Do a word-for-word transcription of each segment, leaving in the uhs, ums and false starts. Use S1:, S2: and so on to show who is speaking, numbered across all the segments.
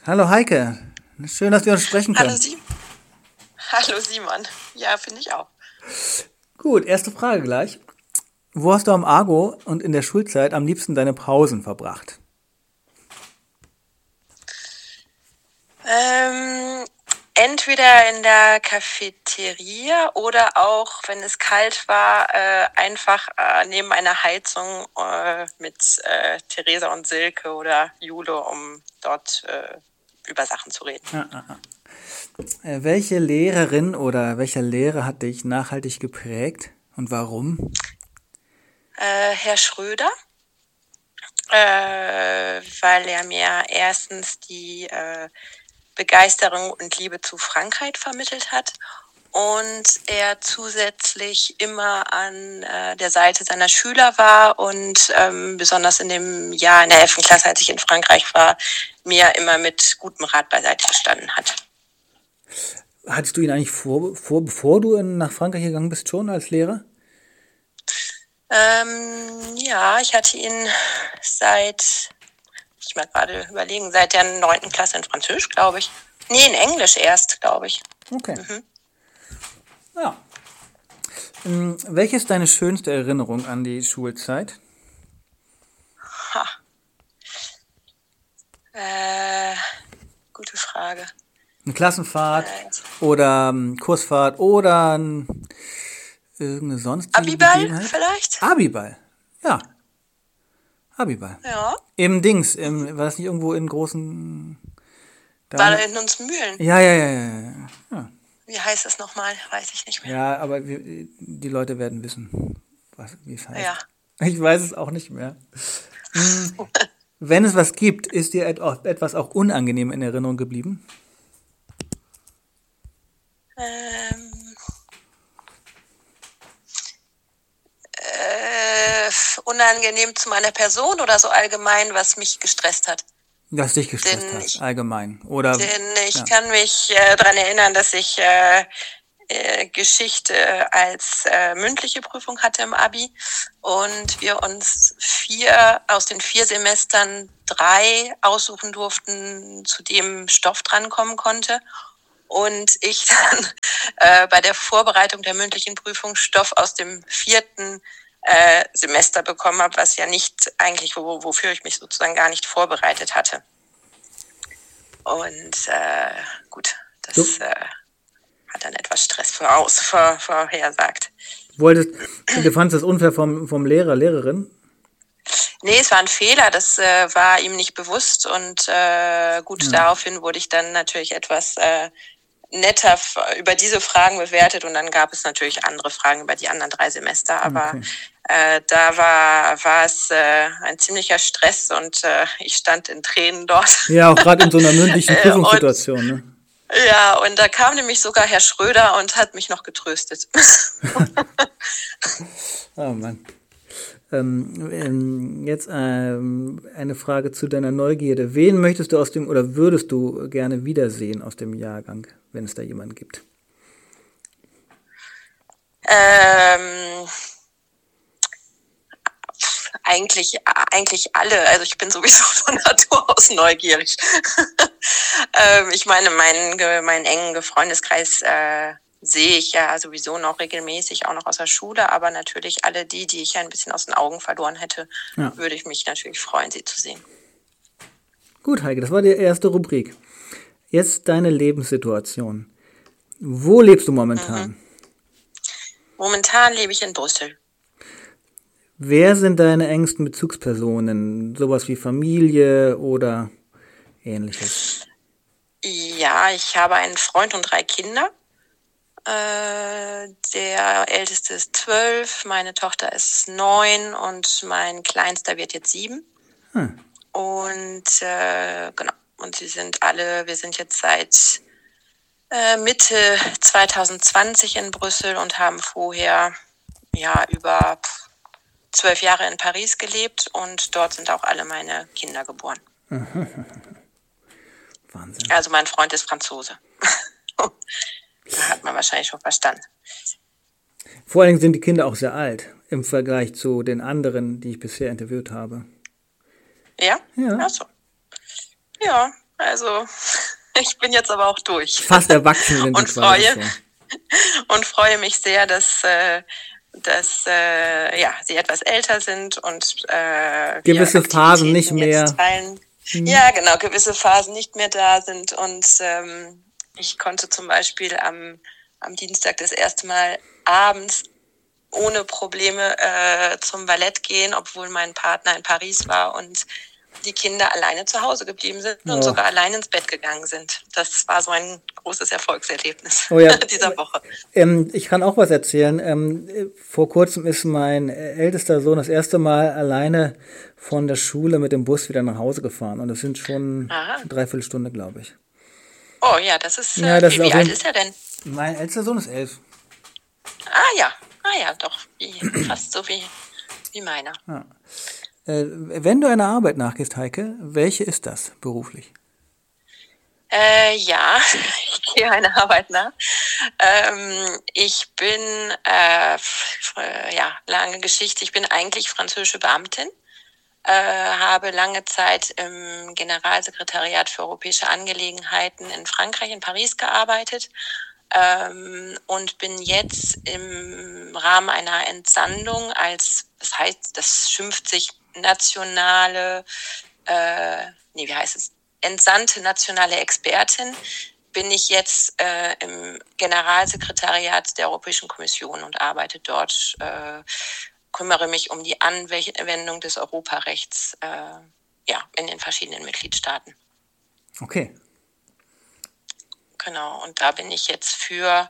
S1: Hallo Heike, schön, dass wir uns sprechen
S2: Hallo
S1: können.
S2: Simon. Hallo Simon. Ja, finde ich auch.
S1: Gut, erste Frage gleich. Wo hast du am Argo und in der Schulzeit am liebsten deine Pausen verbracht?
S2: Ähm, entweder in der Cafeteria oder auch, wenn es kalt war, äh, einfach äh, neben einer Heizung äh, mit äh, Theresa und Silke oder Jule, um dort äh, über Sachen zu reden.
S1: Ah, ah, ah. Äh, welche Lehrerin oder welcher Lehrer hat dich nachhaltig geprägt und warum?
S2: Äh, Herr Schröder, äh, weil er mir erstens die äh, Begeisterung und Liebe zu Frankreich vermittelt hat und er zusätzlich immer an äh, der Seite seiner Schüler war und ähm, besonders in dem Jahr in der elften Klasse, als ich in Frankreich war, mir immer mit gutem Rat beiseite gestanden hat.
S1: Hattest du ihn eigentlich vor, vor bevor du in, nach Frankreich gegangen bist, schon als Lehrer?
S2: Ähm, ja, ich hatte ihn seit, ich mal gerade überlegen, seit der neunten Klasse in Französisch, glaube ich. Nee, in Englisch erst, glaube ich.
S1: Okay. Mhm. Ja. Ähm, welche ist deine schönste Erinnerung an die Schulzeit?
S2: Ha. Äh, gute Frage.
S1: Eine Klassenfahrt äh, oder ähm, Kursfahrt oder ein, irgendeine sonstige
S2: Abiball
S1: Begebenheit?
S2: vielleicht?
S1: Abiball, ja. Abiball.
S2: Ja.
S1: Im Dings, im, war das nicht irgendwo in großen...
S2: Da war da in uns Mühlen.
S1: Ja, ja, ja, ja, ja.
S2: Wie heißt es nochmal? Weiß ich nicht mehr.
S1: Ja, aber wir, die Leute werden wissen, was, wie es heißt.
S2: Ja.
S1: Ich weiß es auch nicht mehr. Hm. Wenn es was gibt, ist dir etwas auch unangenehm in Erinnerung geblieben?
S2: Ähm, äh, unangenehm zu meiner Person oder so allgemein, was mich gestresst hat?
S1: Was dich gestresst
S2: denn
S1: hat,
S2: ich,
S1: allgemein. Oder,
S2: denn ich
S1: ja.
S2: kann mich äh, daran erinnern, dass ich äh, äh, Geschichte als äh, mündliche Prüfung hatte im Abi und wir uns vier aus den vier Semestern drei aussuchen durften, zu dem Stoff drankommen konnte. Und ich dann äh, bei der Vorbereitung der mündlichen Prüfung Stoff aus dem vierten äh, Semester bekommen habe, was ja nicht eigentlich, wo, wofür ich mich sozusagen gar nicht vorbereitet hatte. Und äh, gut, das äh, hat dann etwas Stress voraus, vor, vorhersagt.
S1: Wolltest, du fandest das unfair vom, vom Lehrer, Lehrerin?
S2: Nee, es war ein Fehler, das äh, war ihm nicht bewusst und äh, gut, ja. Daraufhin wurde ich dann natürlich etwas äh, netter f- über diese Fragen bewertet und dann gab es natürlich andere Fragen über die anderen drei Semester, aber okay. äh, da war, war es äh, ein ziemlicher Stress und äh, ich stand in Tränen dort.
S1: Ja, auch gerade in so einer mündlichen Prüfungssituation,
S2: und,
S1: ne?
S2: Ja, und da kam nämlich sogar Herr Schröder und hat mich noch getröstet.
S1: Oh Mann. Ähm, jetzt ähm, eine Frage zu deiner Neugierde. Wen möchtest du aus dem, oder würdest du gerne wiedersehen aus dem Jahrgang, wenn es da jemanden gibt?
S2: Ähm, eigentlich, eigentlich alle. Also ich bin sowieso von Natur aus neugierig. ähm, ich meine, meinen, meinen engen Freundeskreis äh, sehe ich ja sowieso noch regelmäßig, auch noch aus der Schule, aber natürlich alle die, die ich ein bisschen aus den Augen verloren hätte, ja. Würde ich mich natürlich freuen, sie zu sehen.
S1: Gut, Heike, das war die erste Rubrik. Jetzt deine Lebenssituation. Wo lebst du momentan?
S2: Mhm. Momentan lebe ich in Brüssel.
S1: Wer sind deine engsten Bezugspersonen? Sowas wie Familie oder Ähnliches?
S2: Ja, ich habe einen Freund und drei Kinder. Äh, der älteste ist zwölf, meine Tochter ist neun und mein Kleinster wird jetzt sieben. Hm. Und äh, genau, und sie sind alle, wir sind jetzt seit äh, Mitte zwanzig zwanzig in Brüssel und haben vorher ja über zwölf Jahre in Paris gelebt und dort sind auch alle meine Kinder geboren.
S1: Wahnsinn.
S2: Also mein Freund ist Franzose. Da hat man wahrscheinlich schon verstanden.
S1: Vor allem sind die Kinder auch sehr alt im Vergleich zu den anderen, die ich bisher interviewt habe.
S2: Ja?
S1: Ja.
S2: Ach so. Ja, Also ich bin jetzt aber auch durch.
S1: Fast erwachsen sind
S2: und
S1: die quasi
S2: freue
S1: schon.
S2: und freue mich sehr, dass, äh, dass äh, ja, sie etwas älter sind und äh, wir
S1: Gewisse Phasen nicht
S2: Aktivitäten
S1: mehr.
S2: jetzt teilen.
S1: Hm.
S2: Ja, genau, gewisse Phasen nicht mehr da sind und ähm, ich konnte zum Beispiel am, am Dienstag das erste Mal abends ohne Probleme äh, zum Ballett gehen, obwohl mein Partner in Paris war und die Kinder alleine zu Hause geblieben sind und
S1: Oh.
S2: sogar allein ins Bett gegangen sind. Das war so ein großes Erfolgserlebnis
S1: Oh ja.
S2: dieser Woche.
S1: Ähm, ich kann auch was erzählen. Ähm, vor kurzem ist mein ältester Sohn das erste Mal alleine von der Schule mit dem Bus wieder nach Hause gefahren. Und das sind schon
S2: Aha.
S1: eine Dreiviertelstunde, glaube ich.
S2: Oh ja, das ist,
S1: Ja,
S2: äh,
S1: das
S2: wie,
S1: ist
S2: wie
S1: auf
S2: alt
S1: jeden-
S2: ist er denn?
S1: Mein ältester Sohn ist elf.
S2: Ah ja, ah ja, doch, wie, fast so wie, wie meiner.
S1: Äh, wenn du einer Arbeit nachgehst, Heike, welche ist das beruflich?
S2: Äh, ja, ich gehe einer Arbeit nach. Ähm, ich bin, äh, f- äh, ja, lange Geschichte, ich bin eigentlich französische Beamtin, äh, habe lange Zeit im Generalsekretariat für europäische Angelegenheiten in Frankreich, in Paris gearbeitet ähm, und bin jetzt im Rahmen einer Entsandung als, das heißt, das schimpft sich nationale, äh, nee, wie heißt es? Entsandte nationale Expertin, bin ich jetzt äh, im Generalsekretariat der Europäischen Kommission und arbeite dort, äh, kümmere mich um die Anwendung des Europarechts äh, ja, in den verschiedenen Mitgliedstaaten.
S1: Okay.
S2: Genau, und da bin ich jetzt für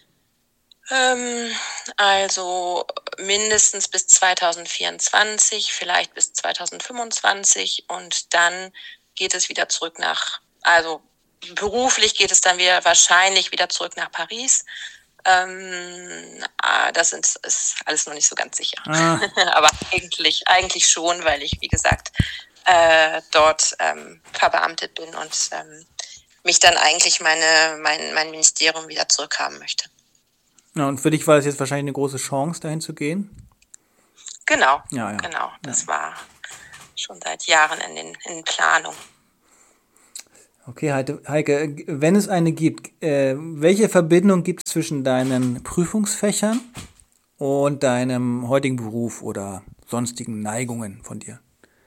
S2: ähm, also mindestens bis zweitausendvierundzwanzig, vielleicht bis zweitausendfünfundzwanzig und dann geht es wieder zurück nach, also beruflich geht es dann wieder wahrscheinlich wieder zurück nach Paris. Ähm, das ist, ist alles noch nicht so ganz sicher.
S1: Ah.
S2: Aber eigentlich, eigentlich schon, weil ich, wie gesagt, äh, dort ähm, verbeamtet bin und ähm, mich dann eigentlich meine, mein, mein Ministerium wieder zurückhaben möchte.
S1: Ja, und für dich war das jetzt wahrscheinlich eine große Chance, dahin zu gehen?
S2: Genau,
S1: Ja, ja.
S2: genau. Das
S1: Ja.
S2: war schon seit Jahren in den in Planung.
S1: Okay, Heike, Heike, wenn es eine gibt, äh, welche Verbindung gibt es zwischen deinen Prüfungsfächern und deinem heutigen Beruf oder sonstigen Neigungen von dir?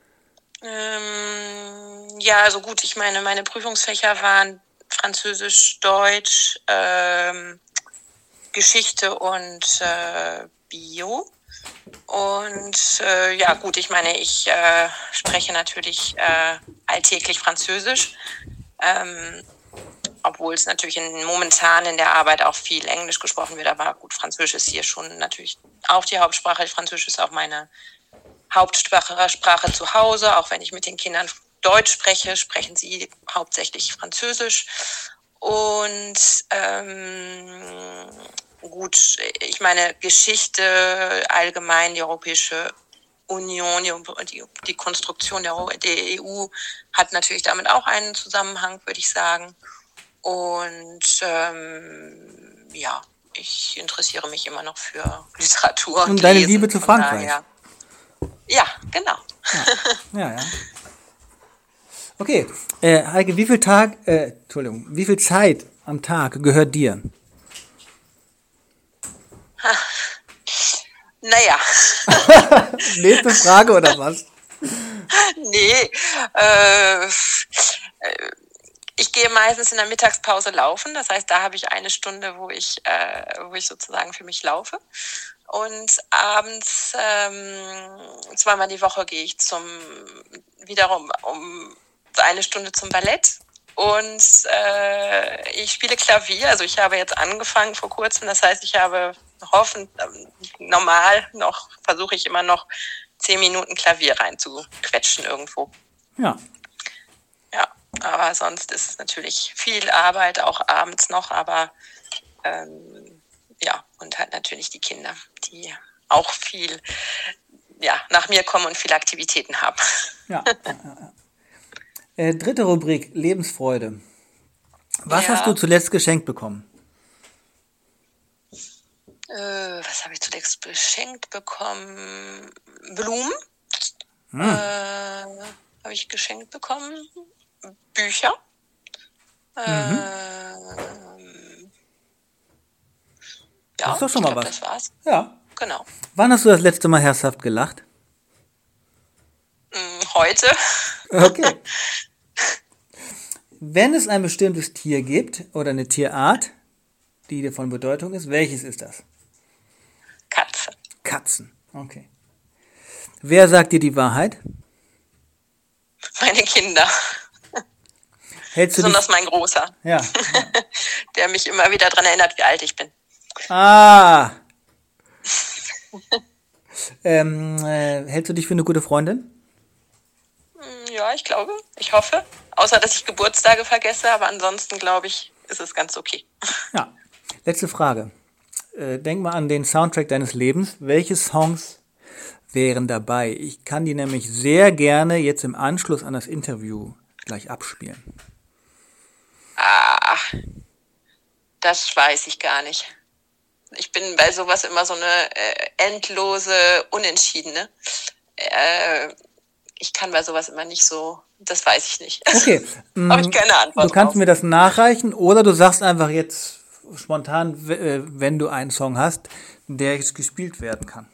S2: Ähm, ja, also gut, ich meine, meine Prüfungsfächer waren Französisch, Deutsch, ähm, Geschichte und äh, Bio. Und äh, ja, gut, ich meine, ich äh, spreche natürlich äh, alltäglich Französisch, ähm, obwohl es natürlich in, momentan in der Arbeit auch viel Englisch gesprochen wird. Aber gut, Französisch ist hier schon natürlich auch die Hauptsprache. Französisch ist auch meine Hauptsprache Sprache zu Hause. Auch wenn ich mit den Kindern Deutsch spreche, sprechen sie hauptsächlich Französisch. Und ähm, gut, ich meine, Geschichte allgemein, die Europäische Union, die, die Konstruktion der, der E U hat natürlich damit auch einen Zusammenhang, würde ich sagen. Und ähm, ja, ich interessiere mich immer noch für Literatur und,
S1: Und deine
S2: Lesen,
S1: Liebe zu
S2: von
S1: Frankreich.
S2: daher. Ja, genau.
S1: Ja, ja. Okay, äh, Heike, wie viel Tag, äh, Entschuldigung, wie viel Zeit am Tag gehört dir?
S2: Naja,
S1: Nächste Frage oder was?
S2: nee. Äh, ich gehe meistens in der Mittagspause laufen. Das heißt, da habe ich eine Stunde, wo ich, äh, wo ich sozusagen für mich laufe. Und abends ähm, zweimal die Woche gehe ich zum wiederum um eine Stunde zum Ballett. Und äh, ich spiele Klavier. Also ich habe jetzt angefangen vor kurzem. Das heißt, ich habe hoffen, ähm, normal noch, versuche ich immer noch zehn Minuten Klavier reinzuquetschen irgendwo.
S1: Ja.
S2: Ja, aber sonst ist es natürlich viel Arbeit, auch abends noch. Aber ähm, ja, und halt natürlich die Kinder, die auch viel ja, nach mir kommen und viele Aktivitäten haben.
S1: Ja. ja, ja. Äh, dritte Rubrik, Lebensfreude. Was
S2: Ja.
S1: hast du zuletzt geschenkt bekommen?
S2: Äh, was habe ich zuletzt geschenkt bekommen? Blumen. Hm. Äh, habe ich geschenkt bekommen. Bücher.
S1: Mhm.
S2: Ähm,
S1: Das
S2: ja,
S1: ist doch schon
S2: ich
S1: mal
S2: glaube,
S1: was.
S2: das war's.
S1: Ja.
S2: Genau.
S1: Wann hast du das letzte Mal herzhaft gelacht?
S2: Mm, Heute.
S1: Okay. Wenn es ein bestimmtes Tier gibt oder eine Tierart, die dir von Bedeutung ist, welches ist das?
S2: Katze.
S1: Katzen. Okay. Wer sagt dir die Wahrheit?
S2: Meine Kinder.
S1: Hältst du
S2: Besonders
S1: dich...
S2: mein Großer,
S1: Ja.
S2: der mich immer wieder daran erinnert, wie alt ich bin.
S1: Ah. ähm, äh, hältst du dich für eine gute Freundin?
S2: Mm, Ja, ich glaube. Ich hoffe. Außer, dass ich Geburtstage vergesse, aber ansonsten, glaube ich, ist es ganz okay.
S1: Ja. Letzte Frage. Äh, denk mal an den Soundtrack deines Lebens. Welche Songs wären dabei? Ich kann die nämlich sehr gerne jetzt im Anschluss an das Interview gleich abspielen.
S2: Ah, das weiß ich gar nicht. Ich bin bei sowas immer so eine äh, endlose Unentschiedene. Äh, ich kann bei sowas immer nicht so, das weiß ich nicht.
S1: Okay.
S2: Habe ich keine Antwort
S1: Du kannst
S2: drauf.
S1: mir das nachreichen oder du sagst einfach jetzt spontan, w- äh, wenn du einen Song hast, der jetzt gespielt werden kann.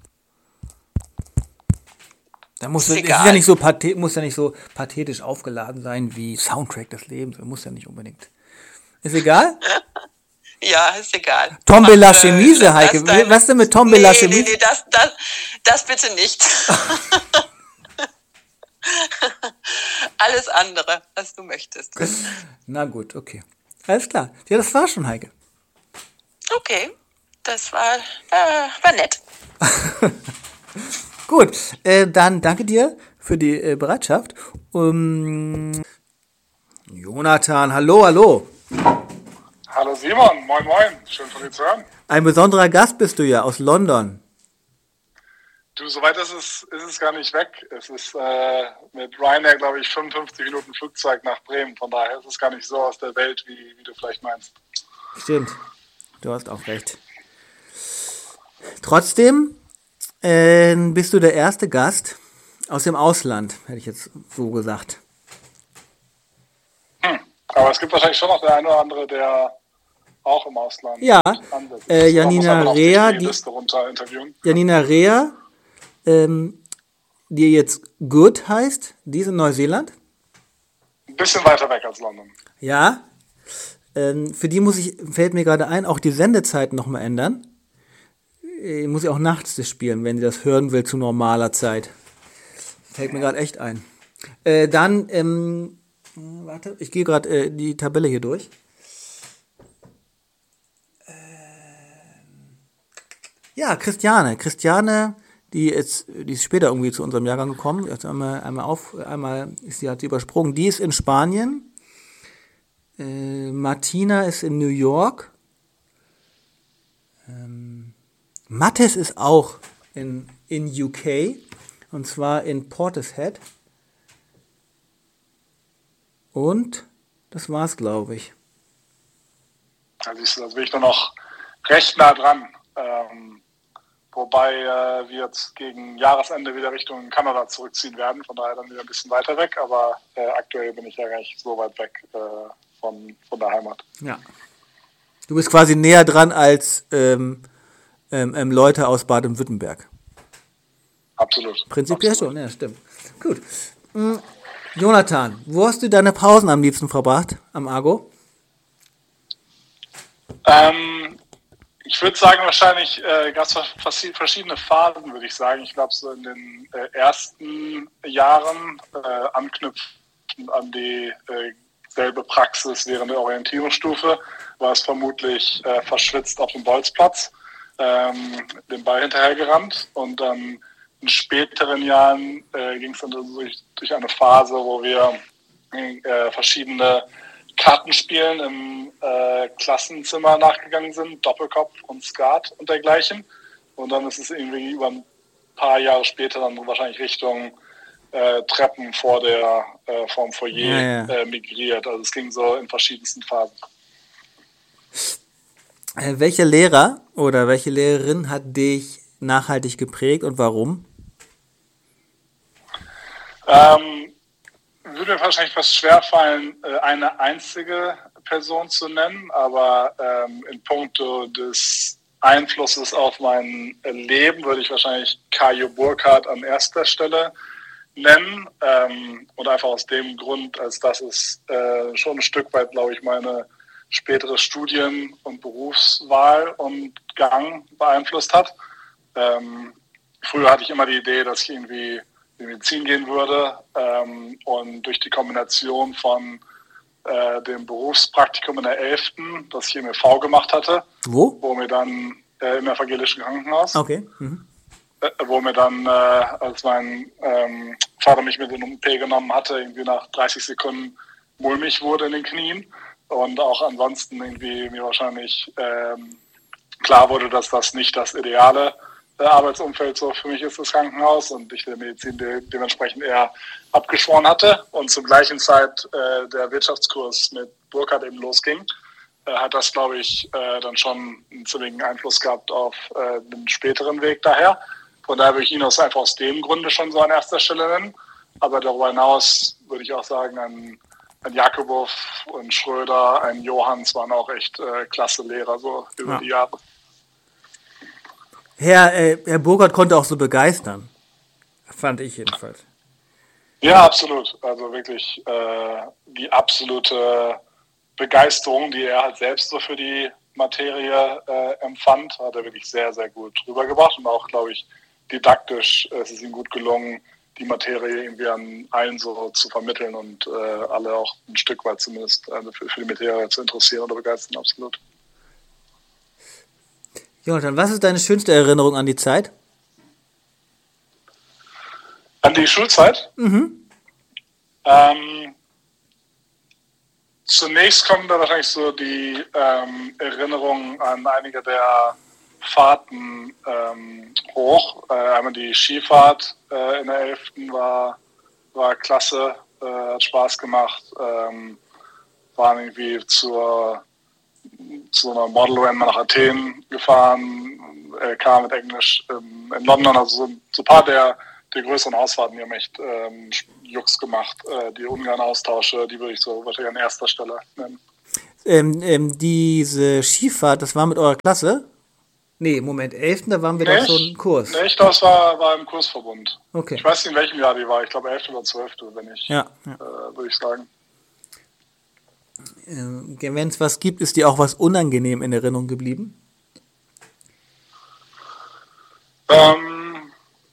S1: Da muss
S2: Ist
S1: es ist
S2: egal.
S1: ja nicht so pathe- muss ja nicht so pathetisch aufgeladen sein wie Soundtrack des Lebens. Muss ja nicht unbedingt. Ist egal?
S2: Ja, ist egal.
S1: Tombe la
S2: Mach, äh,
S1: Chemise,
S2: lass
S1: Heike.
S2: dein-
S1: Was denn mit Tombe la
S2: Nee, nee,
S1: Chemise?
S2: nee, das, das, das bitte nicht. Alles andere, was du möchtest.
S1: Na gut, okay. Alles klar. Ja, das war schon, Heike.
S2: Okay, das war, äh, war nett.
S1: Gut, äh, dann danke dir für die äh, Bereitschaft. Um, Jonathan, hallo, hallo.
S3: Hallo Simon, moin moin, schön von dir zu hören.
S1: Ein besonderer Gast bist du ja aus London.
S3: Du, soweit ist es, ist es gar nicht weg. Es ist äh, mit Ryanair, glaube ich, fünfundfünfzig Minuten Flugzeug nach Bremen. Von daher ist es gar nicht so aus der Welt, wie, wie du vielleicht meinst.
S1: Stimmt, du hast auch recht. Trotzdem äh, bist du der erste Gast aus dem Ausland, hätte ich jetzt so gesagt.
S3: Hm. Aber es gibt wahrscheinlich schon noch der eine oder andere, der auch im Ausland
S1: Ja,
S3: ansässig ist.
S1: äh,
S3: Man muss
S1: Janina
S3: einfach noch
S1: Rea,
S3: die
S1: die-
S3: Liste runter interviewen.
S1: Janina Rea, ähm, die jetzt Good heißt, die ist in Neuseeland.
S3: Ein bisschen weiter weg als London.
S1: Ja, ähm, für die muss ich, fällt mir gerade ein, auch die Sendezeit nochmal ändern. Äh, muss ich auch nachts das spielen, wenn sie das hören will zu normaler Zeit. Fällt mir gerade echt ein. Äh, dann, ähm, warte, ich gehe gerade äh, die Tabelle hier durch. Ähm, ja, Christiane. Christiane, die ist, die ist später irgendwie zu unserem Jahrgang gekommen. Jetzt einmal, einmal auf, einmal ist sie, hat sie übersprungen. Die ist in Spanien. Äh, Martina ist in New York. Ähm, Mattes ist auch in, in U K. Und zwar in Portishead. Und das war's, glaube ich.
S3: Da siehst du, da bin ich nur noch recht nah dran. Ähm, wobei äh, wir jetzt gegen Jahresende wieder Richtung Kanada zurückziehen werden. Von daher dann wieder ein bisschen weiter weg. Aber äh, aktuell bin ich ja gar nicht so weit weg äh, von, von der Heimat.
S1: Ja. Du bist quasi näher dran als ähm, ähm, ähm, Leute aus Baden-Württemberg.
S3: Absolut.
S1: Prinzipiell
S3: Absolut.
S1: schon, ja, stimmt. Gut. Hm, Jonathan, wo hast du deine Pausen am liebsten verbracht? Am Argo?
S3: Ähm, ich würde sagen, wahrscheinlich äh, gab es verschiedene Phasen, würde ich sagen. Ich glaube, so in den äh, ersten Jahren, äh, anknüpfend an die äh, selbe Praxis während der Orientierungsstufe, war es vermutlich äh, verschwitzt auf dem Bolzplatz, ähm, den Ball hinterhergerannt. Und dann in späteren Jahren äh, ging es dann durch, durch eine Phase, wo wir äh, verschiedene Kartenspielen im äh, Klassenzimmer nachgegangen sind, Doppelkopf und Skat und dergleichen. Und dann ist es irgendwie über ein paar Jahre später dann wahrscheinlich Richtung äh, Treppen vor der äh, vorm Foyer
S1: Ja, ja.
S3: Äh, migriert. Also es ging so in verschiedensten Phasen.
S1: Äh, welcher Lehrer oder welche Lehrerin hat dich nachhaltig geprägt und warum?
S3: Ähm, würde mir wahrscheinlich fast schwerfallen, eine einzige Person zu nennen, aber ähm, in puncto des Einflusses auf mein Leben würde ich wahrscheinlich Kajo Burkhardt an erster Stelle nennen. Ähm, und einfach aus dem Grund, als dass es äh, schon ein Stück weit, glaube ich, meine spätere Studien- und Berufswahl und Gang beeinflusst hat. Ähm, früher hatte ich immer die Idee, dass ich irgendwie in Medizin gehen würde. Ähm, und durch die Kombination von äh, dem Berufspraktikum in der elften, das ich im E V gemacht hatte,
S1: Wo?
S3: wo mir dann äh, im evangelischen Krankenhaus,
S1: Okay. Mhm.
S3: äh, wo mir dann, äh, als mein ähm, Vater mich mit in den O P genommen hatte, irgendwie nach dreißig Sekunden mulmig wurde in den Knien und auch ansonsten irgendwie mir wahrscheinlich ähm, klar wurde, dass das nicht das ideale äh, Arbeitsumfeld so für mich ist, das Krankenhaus, und ich der Medizin de- dementsprechend eher abgeschworen hatte und zur gleichen Zeit äh, der Wirtschaftskurs mit Burkhardt eben losging, äh, hat das, glaube ich, äh, dann schon einen ziemlichen Einfluss gehabt auf äh, den späteren Weg daher. Von daher würde ich ihn aus, einfach aus dem Grunde schon so an erster Stelle nennen. Aber darüber hinaus würde ich auch sagen, ein, ein Jakobow und Schröder, ein Johanns waren auch echt äh, klasse Lehrer so über
S1: Ja.
S3: die Jahre.
S1: Herr, äh, Herr Burkhardt konnte auch so begeistern. Fand ich jedenfalls.
S3: Ja, absolut. Also wirklich äh, die absolute Begeisterung, die er halt selbst so für die Materie äh, empfand, hat er wirklich sehr, sehr gut rübergebracht. Und auch, glaube ich, didaktisch äh, es ist ihm gut gelungen, die Materie irgendwie an allen so zu vermitteln und äh, alle auch ein Stück weit zumindest äh, für, für die Materie zu interessieren oder begeistern. Absolut.
S1: Jonathan, was ist deine schönste Erinnerung an die Zeit?
S3: An die Schulzeit?
S1: Mhm.
S3: Ähm, zunächst kommen da wahrscheinlich so die ähm, Erinnerungen an einige der Fahrten ähm, hoch. Äh, einmal die Skifahrt äh, in der elften war, war klasse, äh, hat Spaß gemacht. Ähm, waren irgendwie zur, zu einer Model-Rennen nach Athen gefahren, L K mit Englisch ähm, in London. Also so, so ein paar der, der größeren Ausfahrten, die haben echt ähm, Jux gemacht. Äh, die Ungarn-Austausche, die würde ich so wahrscheinlich an erster Stelle nennen.
S1: Ähm, ähm, diese Skifahrt, das war mit eurer Klasse? Nee, Moment, elften, da waren wir doch so einen Kurs.
S3: Nee, ich glaube, es war, war im Kursverbund.
S1: Okay.
S3: Ich weiß nicht, in welchem Jahr die war. Ich glaube, elfte oder zwölfte, wenn ich,
S1: Ja, ja.
S3: äh, würde ich sagen.
S1: Ähm, wenn es was gibt, ist dir auch was unangenehm in Erinnerung geblieben?
S3: Ähm,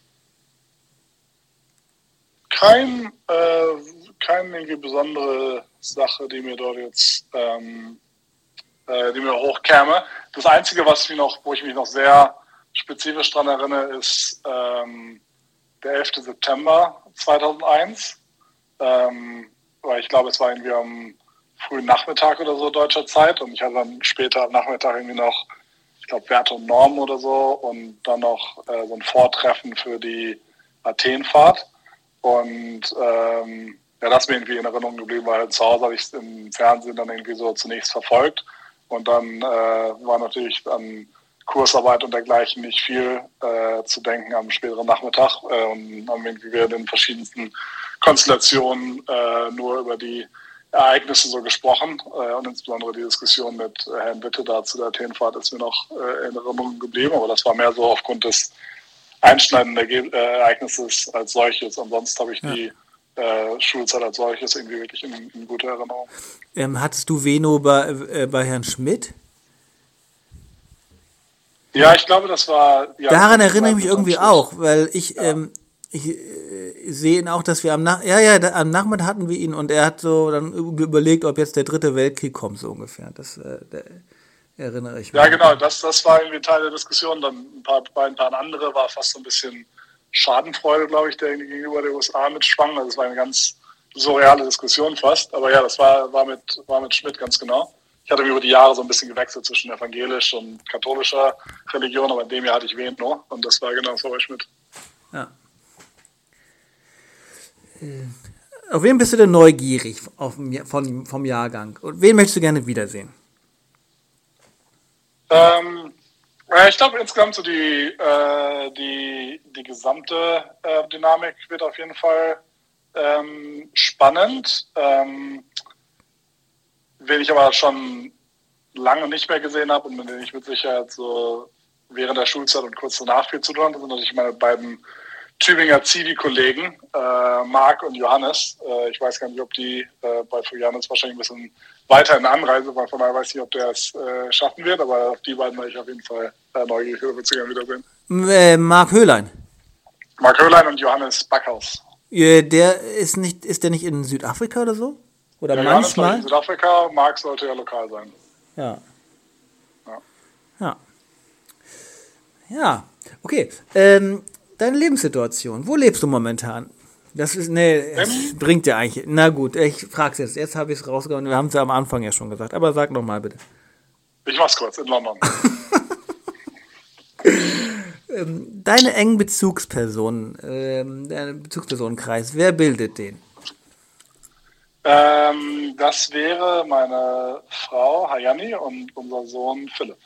S3: kein, äh, keine irgendwie besondere Sache, die mir dort jetzt, ähm, äh, die mir hochkäme. Das Einzige, was mich noch, wo ich mich noch sehr spezifisch dran erinnere, ist ähm, der elfte September zweitausendeins. Ähm, weil ich glaube, es war irgendwie am frühen Nachmittag oder so deutscher Zeit, und ich hatte dann später am Nachmittag irgendwie noch, ich glaube, Werte und Normen oder so, und dann noch äh, so ein Vortreffen für die Athenfahrt. Und ähm, ja, das ist mir irgendwie in Erinnerung geblieben, weil zu Hause habe ich es im Fernsehen dann irgendwie so zunächst verfolgt, und dann äh, war natürlich an Kursarbeit und dergleichen nicht viel äh, zu denken am späteren Nachmittag, äh, und haben irgendwie wir in verschiedensten Konstellationen äh, nur über die Ereignisse so gesprochen, äh, und insbesondere die Diskussion mit äh, Herrn Witte da zu der Athenfahrt ist mir noch äh, in Erinnerung geblieben, aber das war mehr so aufgrund des einschneidenden Erge- äh, Ereignisses als solches. Ansonsten habe ich
S1: Ja.
S3: die äh, Schulzeit als solches irgendwie wirklich in, in guter Erinnerung.
S1: Ähm, hattest du Veno bei, äh, bei Herrn Schmidt?
S3: Ja, ich glaube, das war... Ja,
S1: Daran
S3: das
S1: erinnere ich
S3: war
S1: mich
S3: mit
S1: irgendwie
S3: Schluss.
S1: auch, weil ich,
S3: Ja.
S1: ähm, ich äh, sehe ihn auch, dass wir am Nach ja, ja, da, am Nachmittag hatten wir ihn, und er hat so dann überlegt, ob jetzt der dritte Weltkrieg kommt, so ungefähr. Das äh, da erinnere ich mich.
S3: Ja, genau, das, das war irgendwie Teil der Diskussion. Dann ein paar, bei ein paar andere war fast so ein bisschen Schadenfreude, glaube ich, der gegenüber der U S A mitschwang. Also es war eine ganz surreale Diskussion fast. Aber ja, das war, war, mit, war mit Schmidt ganz genau. Ich hatte mich über die Jahre so ein bisschen gewechselt zwischen evangelisch und katholischer Religion, aber in dem Jahr hatte ich Veno, und das war genau das war bei Schmidt.
S1: Ja. Äh, Auf wen bist du denn neugierig auf, dem Jahr- von, vom Jahrgang? Und wen möchtest du gerne wiedersehen?
S3: Ähm, ja, ich glaube insgesamt so die, äh, die, die gesamte äh, Dynamik wird auf jeden Fall ähm, spannend. Ähm, wen ich aber schon lange nicht mehr gesehen habe und mit denen ich mit Sicherheit so während der Schulzeit und kurz danach viel zu tun hatte, sind natürlich meine beiden Tübinger Zivi-Kollegen, äh, Marc und Johannes. Äh, ich weiß gar nicht, ob die, äh, bei Johannes wahrscheinlich ein bisschen weiter in der Anreise, weil von daher weiß ich nicht, ob der es äh, schaffen wird, aber auf die beiden werde ich auf jeden Fall äh, neugierig über Beziehungen wiedersehen.
S1: M- Äh, Marc Höhlein.
S3: Marc Höhlein und Johannes Backhaus.
S1: Äh, Der ist nicht, ist der nicht in Südafrika oder so? Oder
S3: Ja, Johannes ist
S1: manchmal?
S3: in Südafrika, Marc sollte ja lokal sein.
S1: Ja.
S3: Ja.
S1: Ja. Ja. Okay. Ähm, deine Lebenssituation. Wo lebst du momentan? Das ist, nee, es
S3: Ähm?
S1: bringt ja eigentlich. Na gut, ich frag's jetzt. Jetzt habe ich es rausgehauen. Wir haben es ja am Anfang ja schon gesagt. Aber sag noch mal bitte.
S3: Ich mach's kurz, in London.
S1: Deine engen Bezugspersonen, ähm, dein Bezugspersonenkreis, wer bildet den?
S3: ähm, das wäre meine Frau Hayani und unser Sohn Philipp.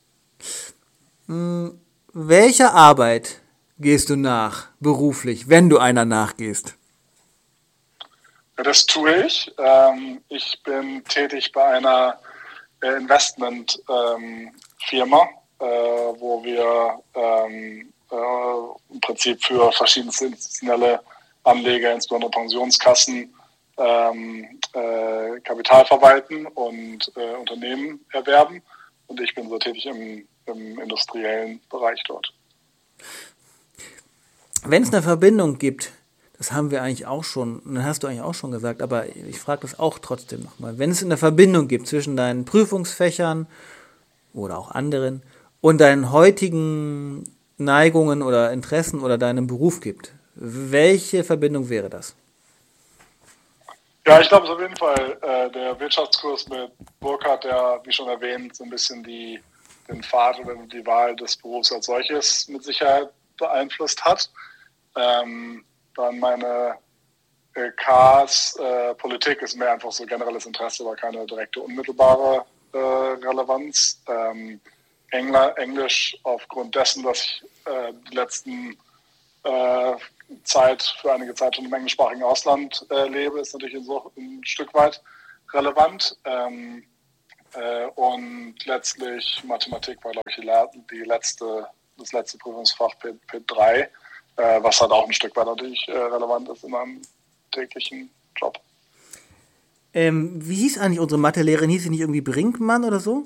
S1: Welcher Arbeit gehst du nach, beruflich, wenn du einer nachgehst?
S3: Ja, das tue ich. Ähm, ich bin tätig bei einer äh, Investmentfirma, ähm, Firma, äh, wo wir ähm, äh, im Prinzip für verschiedenste institutionelle Anleger, insbesondere Pensionskassen, ähm, äh, Kapital verwalten und äh, Unternehmen erwerben. Und ich bin so tätig im, im industriellen Bereich dort.
S1: Wenn es eine Verbindung gibt, das haben wir eigentlich auch schon, das hast du eigentlich auch schon gesagt, aber ich frage das auch trotzdem nochmal. Wenn es eine Verbindung gibt zwischen deinen Prüfungsfächern oder auch anderen und deinen heutigen Neigungen oder Interessen oder deinem Beruf gibt, welche Verbindung wäre das?
S3: Ja, ich glaube, es ist auf jeden Fall äh, der Wirtschaftskurs mit Burkhardt, der, wie schon erwähnt, so ein bisschen die, den Pfad oder die Wahl des Berufs als solches mit Sicherheit beeinflusst hat. Ähm, dann meine äh, Ks, äh, Politik ist mehr einfach so generelles Interesse, aber keine direkte unmittelbare äh, Relevanz. Ähm, Engl- Englisch aufgrund dessen, dass ich äh, die letzten äh, Zeit für einige Zeit schon im englischsprachigen Ausland äh, lebe, ist natürlich so ein Stück weit relevant. Ähm, äh, und letztlich Mathematik war, glaube ich, die, die letzte, das letzte Prüfungsfach P drei, äh, was halt auch ein Stück weit natürlich äh, relevant ist in meinem täglichen Job.
S1: Ähm, wie hieß eigentlich unsere Mathelehrerin? Hieß sie nicht irgendwie Brinkmann oder so?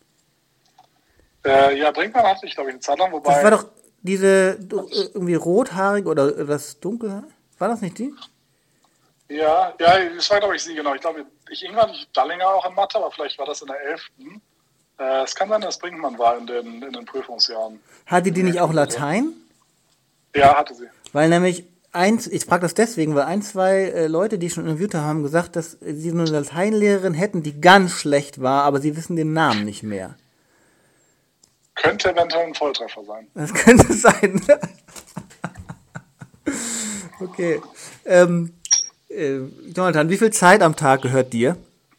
S3: Äh, ja, Brinkmann hatte ich, glaube ich, eine Zeit lang, wobei...
S1: Das war doch diese äh, irgendwie rothaarig oder das dunkel. War das nicht die?
S3: Ja, ja, das war, glaube ich, sie, genau. Ich glaube, ich irgendwann ich Dallinger auch in Mathe, aber vielleicht war das in der elften. Äh, es kann sein, dass Brinkmann war in den, in den Prüfungsjahren.
S1: Hatte die nicht auch Latein?
S3: Ja, hatte sie.
S1: Weil nämlich eins, ich frage das deswegen, weil ein, zwei äh, Leute, die ich schon interviewt habe, haben gesagt, dass sie eine Lateinlehrerin hätten, die ganz schlecht war, aber sie wissen den Namen nicht mehr.
S3: Könnte eventuell ein Volltreffer sein.
S1: Das könnte sein. Okay. Ähm, äh, Jonathan, wie viel Zeit am Tag gehört dir?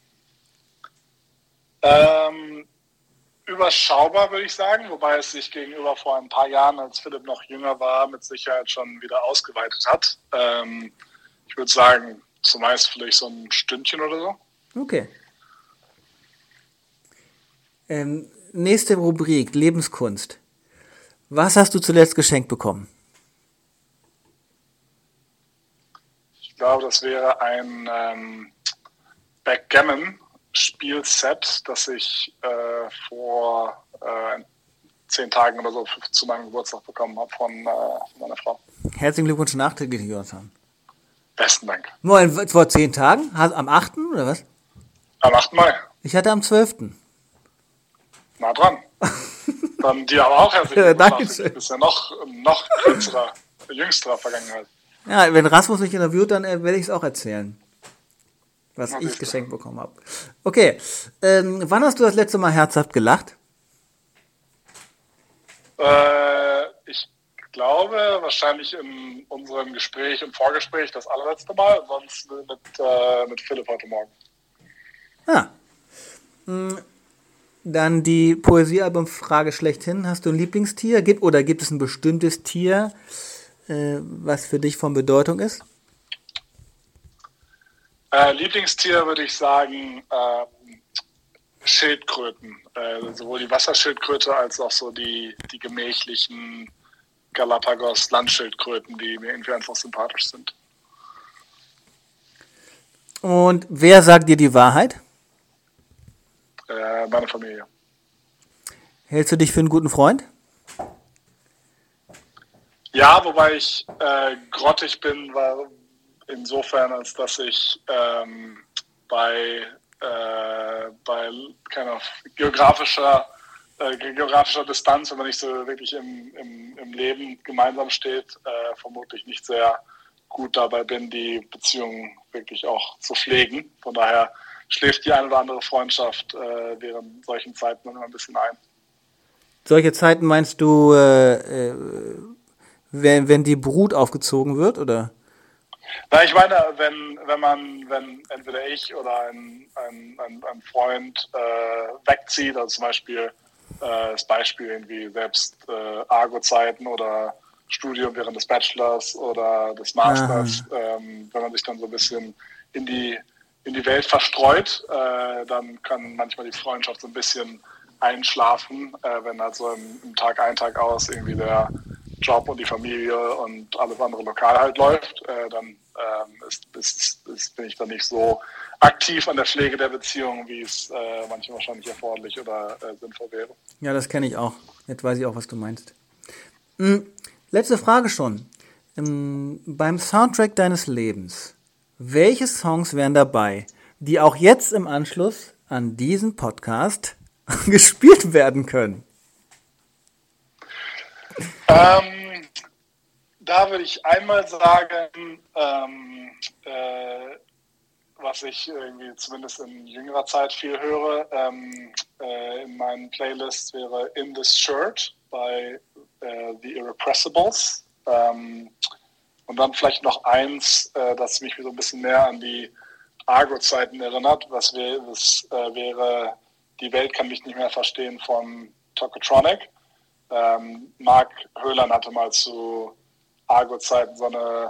S3: Ähm, überschaubar, würde ich sagen, wobei es sich gegenüber vor ein paar Jahren, als Philipp noch jünger war, mit Sicherheit schon wieder ausgeweitet hat. Ähm, ich würde sagen, zumeist vielleicht so ein Stündchen oder so.
S1: Okay. Ähm, nächste Rubrik, Lebenskunst. Was hast du zuletzt geschenkt bekommen?
S3: Ich glaube, das wäre ein ähm, Backgammon-Spielset, das ich äh, vor äh, zehn Tagen oder so zu meinem Geburtstag bekommen habe von, äh, von meiner Frau.
S1: Herzlichen Glückwunsch nachträglich, Jonathan.
S3: Besten Dank.
S1: Moin, vor zehn Tagen? Am achten oder was?
S3: Am achten Mai.
S1: Ich hatte am zwölften
S3: Nah dran. Dann dir aber auch herzlichen
S1: Ja,
S3: Glückwunsch.
S1: danke
S3: Du
S1: schön.
S3: bist ja noch, noch kürzerer, jüngsterer Vergangenheit.
S1: Ja, wenn Rasmus mich interviewt, dann äh, werde ich es auch erzählen. Was
S3: Na,
S1: ich
S3: siehst du.
S1: geschenkt bekommen habe. Okay. Ähm, wann hast du das letzte Mal herzhaft gelacht?
S3: Äh, ich glaube, wahrscheinlich in unserem Gespräch, im Vorgespräch, das allerletzte Mal, ansonsten mit, äh, mit Philipp heute Morgen.
S1: Ah. Hm, Dann die Poesiealbum-Frage schlechthin. Hast du ein Lieblingstier? Gibt, oder gibt es ein bestimmtes Tier, äh, was für dich von Bedeutung ist?
S3: Äh, Lieblingstier würde ich sagen äh, Schildkröten. Äh, sowohl die Wasserschildkröte als auch so die, die gemächlichen Galapagos-Landschildkröten, die mir irgendwie einfach sympathisch sind.
S1: Und wer sagt dir die Wahrheit?
S3: Äh, meine Familie.
S1: Hältst du dich für einen guten Freund?
S3: Ja, wobei ich äh, grottig bin, war insofern, als dass ich ähm, bei, äh, bei keine Ahnung, geografischer, äh, geografischer Distanz, wenn man nicht so wirklich im, im, im Leben gemeinsam steht, äh, vermutlich nicht sehr gut dabei bin, die Beziehung wirklich auch zu pflegen. Von daher schläft die eine oder andere Freundschaft äh, während solchen Zeiten immer ein bisschen ein.
S1: Solche Zeiten meinst du, äh, äh, wenn, wenn die Brut aufgezogen wird, oder?
S3: Na, ich meine, wenn, wenn man, wenn entweder ich oder ein, ein, ein, ein Freund äh, wegzieht, also zum Beispiel äh, das Beispiel irgendwie selbst äh, Argo-Zeiten oder Studium während des Bachelors oder des Masters, ähm, wenn man sich dann so ein bisschen in die, in die Welt verstreut, äh, dann kann manchmal die Freundschaft so ein bisschen einschlafen, äh, wenn halt so im, im Tag ein, Tag aus irgendwie der Job und die Familie und alles andere lokal halt läuft, äh, dann ähm, ist, ist, ist, bin ich dann nicht so aktiv an der Pflege der Beziehung, wie es äh, manchmal wahrscheinlich erforderlich oder äh, sinnvoll wäre.
S1: Ja, das kenne ich auch. Jetzt weiß ich auch, was du meinst. Hm, letzte Frage schon. Ähm, beim Soundtrack deines Lebens, welche Songs wären dabei, die auch jetzt im Anschluss an diesen Podcast gespielt werden können?
S3: Ähm, da würde ich einmal sagen, ähm, äh, was ich irgendwie zumindest in jüngerer Zeit viel höre, ähm, äh, in meinen Playlists wäre In This Shirt bei äh, The Irrepressibles. Ähm, und dann vielleicht noch eins, äh, das mich so ein bisschen mehr an die Argo-Zeiten erinnert, was, wär, was äh, wäre Die Welt kann mich nicht mehr verstehen von Tokotronic. Ähm, Mark Höhlern hatte mal zu Argo-Zeiten so eine